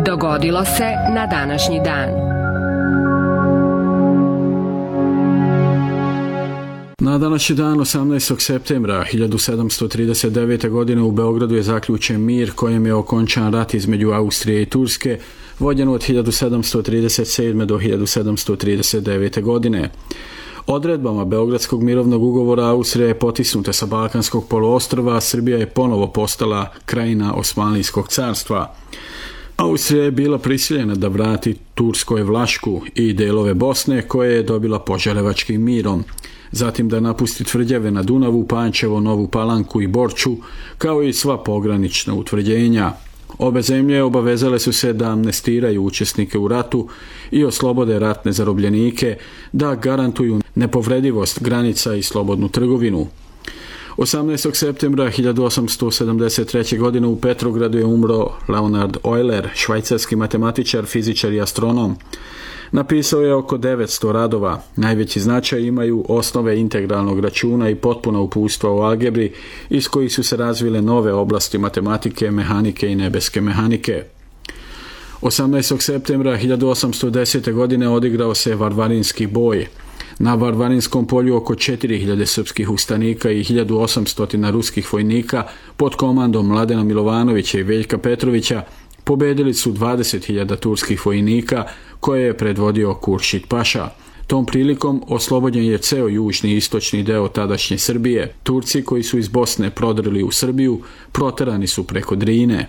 Dogodilo se na današnji dan. Na današnji dan, 18. septembra 1739. godine, u Beogradu je zaključen mir kojem je okončan rat između Austrije i Turske, vođen od 1737. do 1739. godine. Odredbama Beogradskog mirovnog ugovora Austrija je potisnuta sa Balkanskog poluostrva, a Srbija je ponovo postala krajina Osmanlijskog carstva. Austrija je bila prisiljena da vrati Turskoj Vlašku i delove Bosne koje je dobila Požarevačkim mirom, zatim da napusti tvrđave na Dunavu, Pančevo, Novu Palanku i Borču, kao i sva pogranična utvrđenja. Obe zemlje obavezale su se da amnestiraju učesnike u ratu i oslobode ratne zarobljenike, da garantuju nepovredivost granica i slobodnu trgovinu. 18. septembra 1873. godine u Petrogradu je umro Leonhard Euler, švajcarski matematičar, fizičar i astronom. Napisao je oko 900 radova. Najveći značaj imaju osnove integralnog računa i potpuna uputstva u algebri, iz kojih su se razvile nove oblasti matematike, mehanike i nebeske mehanike. 18. septembra 1810. godine odigrao se Varvarinski boj. Na Varvarinskom polju oko 4000 srpskih ustanika i 1800 ruskih vojnika pod komandom Mladena Milovanovića i Veljka Petrovića pobedili su 20.000 turskih vojnika koje je predvodio Kuršid Paša. Tom prilikom oslobođen je ceo južni i istočni deo tadašnje Srbije. Turci koji su iz Bosne prodrli u Srbiju proterani su preko Drine.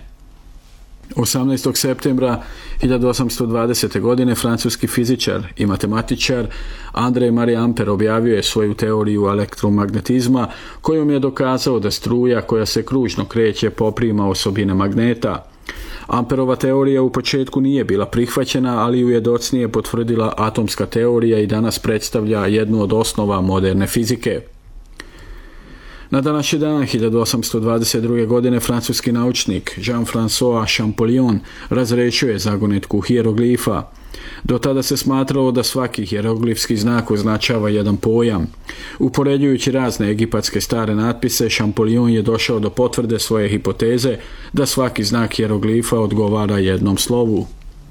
18. septembra 1820. godine francuski fizičar i matematičar André Marie Ampère objavio je svoju teoriju elektromagnetizma kojom je dokazao da struja koja se kružno kreće poprima osobine magneta. Amperova teorija u početku nije bila prihvaćena, ali ju je docnije potvrdila atomska teorija i danas predstavlja jednu od osnova moderne fizike. Na današnji dan 1822. godine francuski naučnik Jean-François Champollion razrešio je zagonetku hijeroglifa. Do tada se smatralo da svaki hijeroglifski znak označava jedan pojam. Upoređujući razne egipatske stare natpise, Champollion je došao do potvrde svoje hipoteze da svaki znak hijeroglifa odgovara jednom slovu.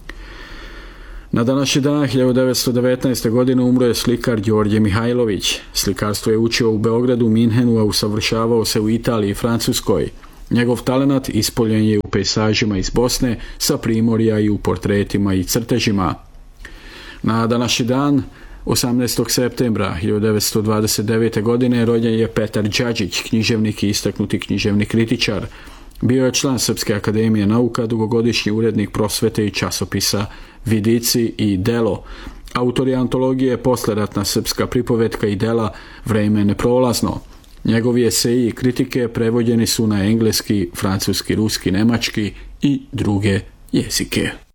Na današnji dan 1919. godine umro je slikar Đorđe Mihajlović. Slikarstvo je učio u Beogradu, Minhenu, a usavršavao se u Italiji i Francuskoj. Njegov talenat ispoljen je u pejsažima iz Bosne, sa Primorja i u portretima i crtežima. Na današnji dan, 18. septembra 1929. godine, rođen je Petar Đađić, književnik i istaknuti književni kritičar. Bio je član Srpske akademije nauka, dugogodišnji urednik prosvete i časopisa Vidici i Delo. Autor je antologije Posleratna srpska pripovetka i dela Vreme neprolazno. Njegovi eseji i kritike prevođeni su na engleski, francuski, ruski, nemački i druge jezike.